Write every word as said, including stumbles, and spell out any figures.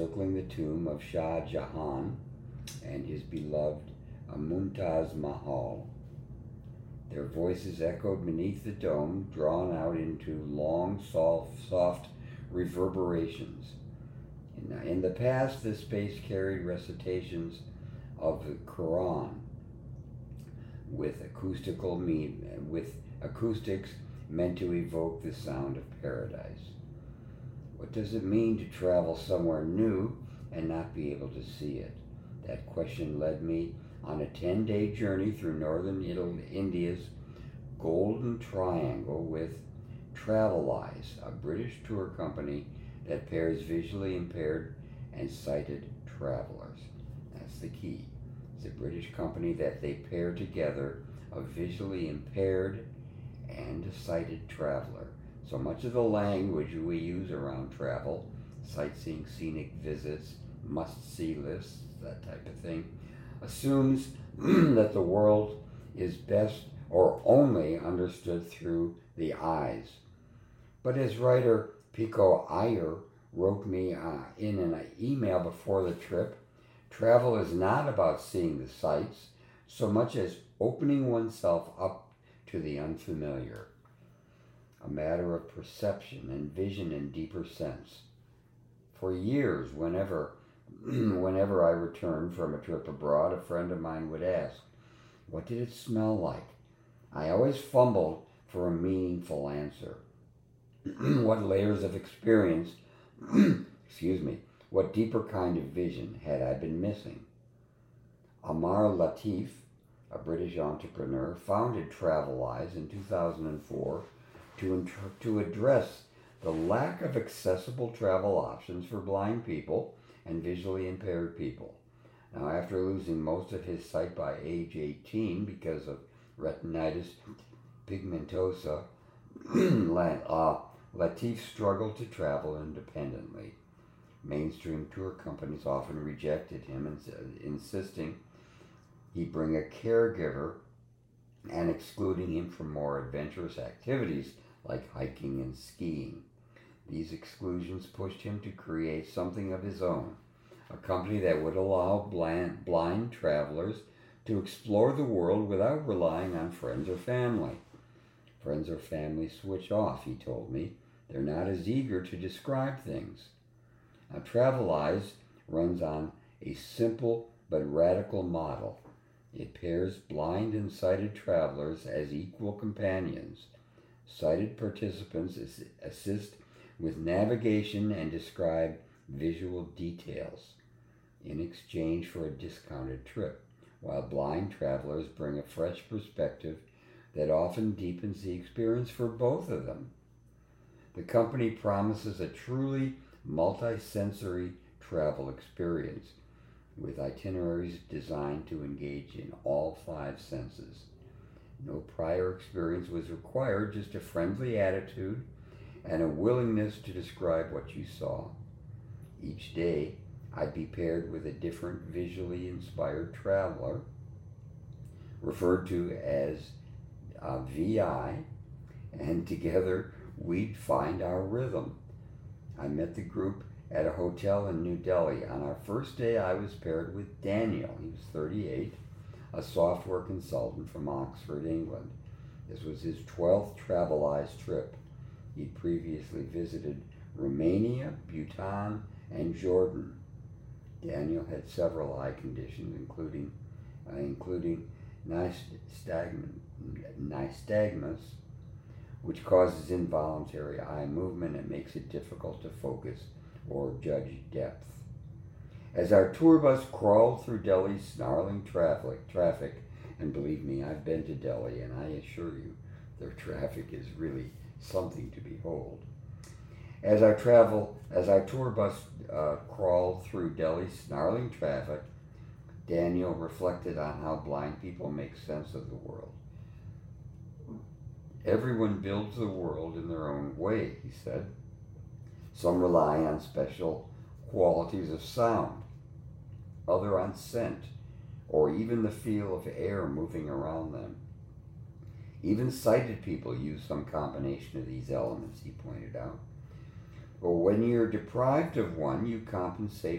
circling the tomb of Shah Jahan and his beloved Mumtaz Mahal. Their voices echoed beneath the dome, drawn out into long, soft, soft reverberations. In, in the past, this space carried recitations of the Quran with acoustical mean, with acoustics meant to evoke the sound of paradise. What does it mean to travel somewhere new and not be able to see it? That question led me on a ten-day journey through northern Italy, India's Golden Triangle with Traveleyes, a British tour company that pairs visually impaired and sighted travelers. That's the key. It's a British company that they pair together a visually impaired and a sighted traveler. So much of the language we use around travel, sightseeing, scenic visits, must-see lists, that type of thing, assumes that the world is best or only understood through the eyes. But as writer Pico Iyer wrote me uh, in an email before the trip, travel is not about seeing the sights so much as opening oneself up to the unfamiliar, a matter of perception and vision in deeper sense. For years, whenever whenever I returned from a trip abroad, a friend of mine would ask, "What did it smell like?" I always fumbled for a meaningful answer. What layers of experience, excuse me, what deeper kind of vision had I been missing? Amar Latif, a British entrepreneur, founded Traveleyes in two thousand four to, int- to address the lack of accessible travel options for blind people and visually impaired people. Now, after losing most of his sight by age eighteen because of retinitis pigmentosa, uh, Latif struggled to travel independently. Mainstream tour companies often rejected him, ins- insisting he bring a caregiver and excluding him from more adventurous activities like hiking and skiing. These exclusions pushed him to create something of his own, a company that would allow blind, blind travelers to explore the world without relying on friends or family. Friends or family switch off, he told me. They're not as eager to describe things. Now, Traveleyes runs on a simple but radical model. It pairs blind and sighted travelers as equal companions. Sighted participants assist with navigation and describe visual details in exchange for a discounted trip, while blind travelers bring a fresh perspective that often deepens the experience for both of them. The company promises a truly multi-sensory travel experience with itineraries designed to engage in all five senses. No prior experience was required, just a friendly attitude and a willingness to describe what you saw. Each day, I'd be paired with a different visually inspired traveler, referred to as uh, V I, and together we'd find our rhythm. I met the group at a hotel in New Delhi. On our first day, I was paired with Daniel. He was thirty-eight, a software consultant from Oxford, England. This was his twelfth Traveleyes trip. He'd previously visited Romania, Bhutan, and Jordan. Daniel had several eye conditions, including uh, including nystagmus, which causes involuntary eye movement and makes it difficult to focus or judge depth. As our tour bus crawled through Delhi's snarling traffic, traffic, and believe me, I've been to Delhi, and I assure you, their traffic is really something to behold. As our travel, as our tour bus uh, crawled through Delhi's snarling traffic, Daniel reflected on how blind people make sense of the world. Everyone builds the world in their own way, he said. Some rely on special qualities of sound, other on scent, or even the feel of air moving around them. Even sighted people use some combination of these elements, he pointed out. Or when you're deprived of one, you compensate